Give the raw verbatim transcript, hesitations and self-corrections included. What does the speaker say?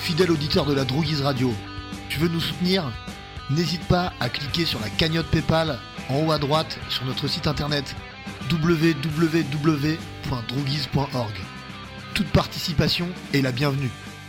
fidèle auditeur de la Drouguise Radio. Tu veux nous soutenir ? N'hésite pas à cliquer sur la cagnotte PayPal en haut à droite sur notre site internet w w w point drouguise point org. Toute participation est la bienvenue.